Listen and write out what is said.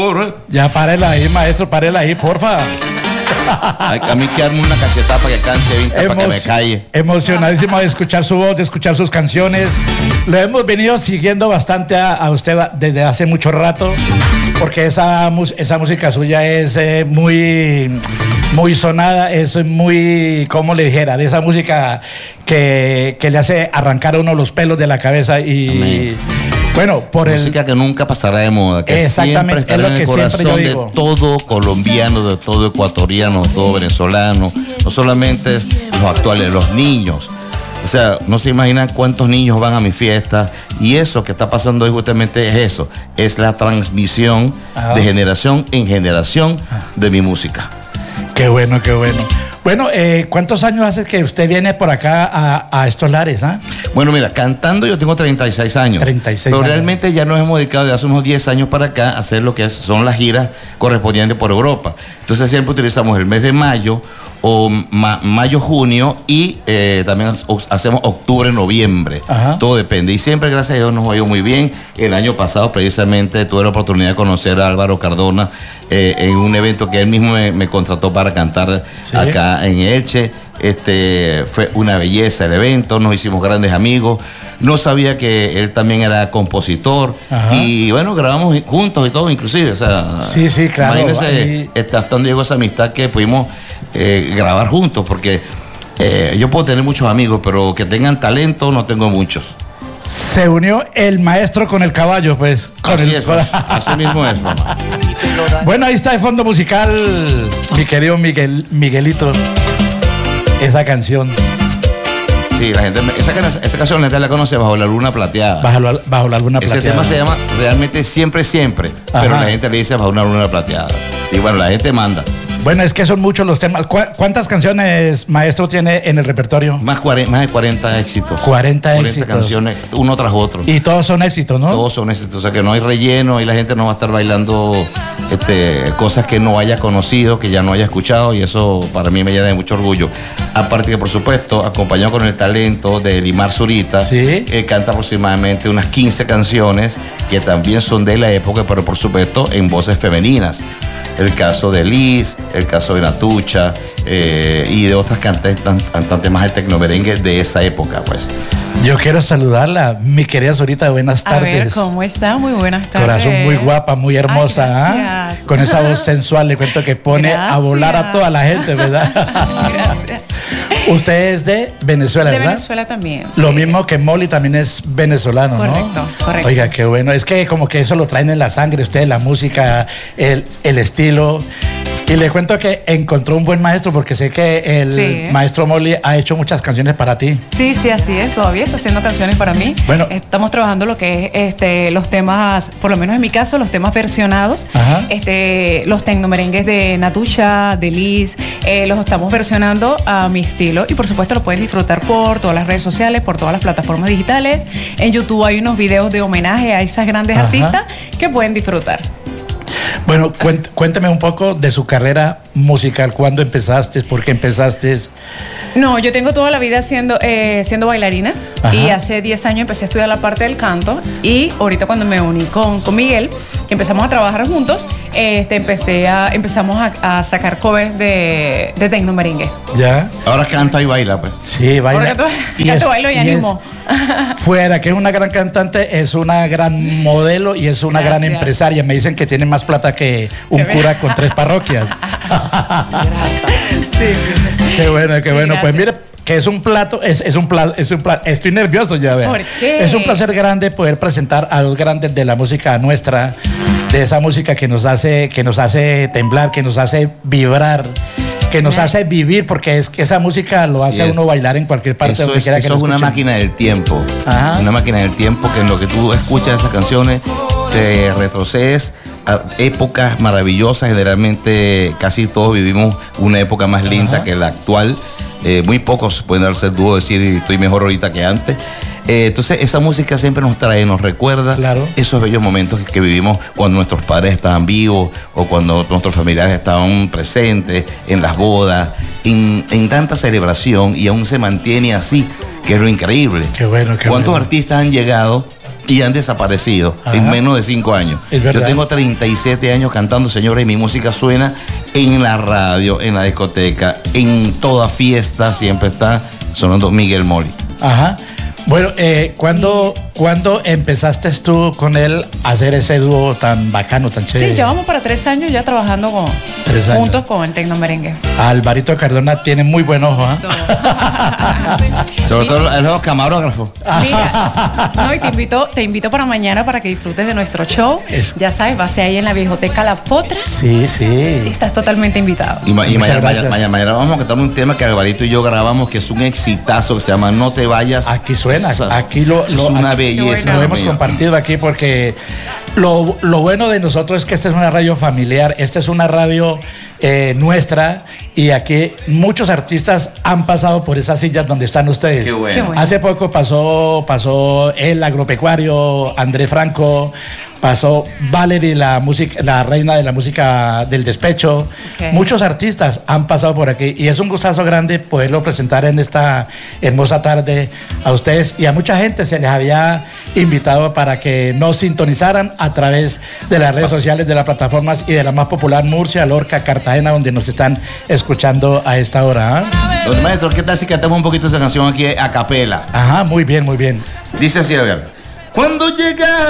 Ya párela ahí, maestro, párela ahí, porfa. Hay que a mí que darme una cachetada para que cante bien, para que me calle. Emocionadísimo de escuchar su voz, de escuchar sus canciones. Lo hemos venido siguiendo bastante a usted desde hace mucho rato, porque esa música suya es muy sonada, es muy, como le dijera, de esa música que le hace arrancar a uno los pelos de la cabeza y... Amén. Bueno, por música que nunca pasará de moda, que siempre estará en el corazón de todo colombiano, de todo ecuatoriano, de todo venezolano, no solamente los actuales, los niños. O sea, no se imaginan cuántos niños van a mi fiesta, y eso que está pasando hoy justamente es eso, es la transmisión de generación en generación de mi música. Qué bueno, qué bueno. Bueno, ¿cuántos años hace que usted viene por acá a estos lares? Bueno, mira, cantando yo tengo 36 años. 36 pero años. Realmente ya nos hemos dedicado de hace unos 10 años para acá a hacer lo que son las giras correspondientes por Europa. Entonces siempre utilizamos el mes de mayo o mayo-junio y también hacemos octubre-noviembre. Todo depende. Y siempre, gracias a Dios, nos ha ido muy bien. El año pasado precisamente tuve la oportunidad de conocer a Álvaro Cardona en un evento que él mismo me contrató para cantar acá en Elche. Fue una belleza el evento, nos hicimos grandes amigos. No sabía que él también era compositor. Y bueno, grabamos juntos y todo, inclusive. O sea, sí, claro. Imagínense hasta donde llegó esa amistad que pudimos grabar juntos, porque yo puedo tener muchos amigos, pero que tengan talento no tengo muchos. Se unió el maestro con el caballo, pues. Así mismo es, mamá. Bueno, ahí está el fondo musical, mi querido Miguelito. Esa canción. Sí, la gente, esa canción la gente la conoce Bajo la Luna Plateada. Bajo la Luna Plateada. Ese tema se llama realmente Siempre, pero la gente le dice Bajo una Luna Plateada. Y bueno, la gente manda. Bueno, es que son muchos los temas. ¿Cuántas canciones, maestro, tiene en el repertorio? Más de 40 éxitos. 40 éxitos. Canciones, uno tras otro. Y todos son éxitos, ¿no? Todos son éxitos, o sea que no hay relleno y la gente no va a estar bailando cosas que no haya conocido, que ya no haya escuchado, y eso para mí me llena de mucho orgullo. Aparte que, por supuesto, acompañado con el talento de Elimar Zurita, canta aproximadamente unas 15 canciones que también son de la época, pero por supuesto en voces femeninas. El caso de Liz, el caso de Natucha y de otras cantantes más del tecnomerengue de esa época, pues. Yo quiero saludarla, mi querida Zurita, buenas tardes. A ver, ¿cómo está? Muy buenas tardes. Corazón muy guapa, muy hermosa. Ay, con esa voz sensual, le cuento que pone a volar a toda la gente, ¿verdad? Gracias. Usted es de Venezuela, ¿verdad? De Venezuela también. Lo mismo que Molly también es venezolano, correcto, ¿no? Correcto. Oiga, qué bueno. Es que como que eso lo traen en la sangre ustedes, la música, el estilo. Y le cuento que encontró un buen maestro, porque sé que el maestro Molly ha hecho muchas canciones para ti. Sí, así es. Todavía está haciendo canciones para mí. Bueno, estamos trabajando lo que es los temas, por lo menos en mi caso, los temas versionados. Los tecnomerengues de Natucha, de Liz, los estamos versionando a mi estilo, y por supuesto lo pueden disfrutar por todas las redes sociales, por todas las plataformas digitales. En YouTube hay unos videos de homenaje a esas grandes artistas que pueden disfrutar. Bueno, cuéntame un poco de su carrera musical. ¿Cuándo empezaste? ¿Por qué empezaste? No, yo tengo toda la vida siendo bailarina. Y hace 10 años empecé a estudiar la parte del canto, y ahorita cuando me uní con Miguel, que empezamos a trabajar juntos, empezamos a sacar covers de tecnomerengue. ¿Ya? Ahora canta y baila, pues. Sí, baila. Porque te bailo y animo. Fuera, que es una gran cantante, es una gran modelo y es una gran empresaria. Me dicen que tiene más plata que un cura con 3 parroquias. Qué bueno, qué bueno. Pues mire, que es un plato, estoy nervioso ya, vean. ¿Por qué? Es un placer grande poder presentar a dos grandes de la música nuestra, de esa música que nos hace temblar, que nos hace vibrar, que nos hace vivir, porque es que esa música lo hace a uno bailar en cualquier parte donde quiera que lo escuchen. Eso es una máquina del tiempo. Una máquina del tiempo que en lo que tú escuchas esas canciones te retrocedes a épocas maravillosas. Generalmente casi todos vivimos una época más linda que la actual. Muy pocos pueden darse el dúo decir estoy mejor ahorita que antes. Entonces esa música siempre nos trae, nos recuerda esos bellos momentos que vivimos cuando nuestros padres estaban vivos, o cuando nuestros familiares estaban presentes en las bodas, en tanta celebración, y aún se mantiene así, que es lo increíble. Qué bueno, ¿Cuántos artistas han llegado y han desaparecido en menos de 5 años. Yo tengo 37 años cantando, señores, y mi música suena en la radio, en la discoteca, en toda fiesta, siempre está sonando Miguel Moli. Ajá. Bueno, ¿cuándo empezaste tú con él a hacer ese dúo tan bacano, tan chévere? Sí, llevamos para 3 años ya trabajando juntos con el Tecno Merengue. Alvarito Cardona tiene muy buen ojo, ¿eh? Sobre todo los camarógrafos. Mira, no, y te invito para mañana para que disfrutes de nuestro show. Ya sabes, va a ser ahí en la Viejoteca La Potra. Sí. Estás totalmente invitado. Y mañana vamos a cantar un tema que Alvarito y yo grabamos, que es un exitazo, que se llama No Te Vayas. Aquí suena, aquí es una belleza. Lo hemos compartido aquí porque lo bueno de nosotros es que esta es una radio familiar, esta es una radio nuestra, y aquí muchos artistas han pasado por esas sillas donde están ustedes. Qué bueno. Hace poco pasó el agropecuario André Franco, pasó Valerie, la reina de la música del despecho. Muchos artistas han pasado por aquí y es un gustazo grande poderlo presentar en esta hermosa tarde a ustedes, y a mucha gente se les había invitado para que nos sintonizaran a través de las redes sociales, de las plataformas y de la más popular, Murcia, Lorca, Cartagena, donde nos están escuchando a esta hora. Los maestros, ¿qué tal si cantamos un poquito esa canción aquí a capela? Ajá, muy bien. Dice así, a ver. Cuando llega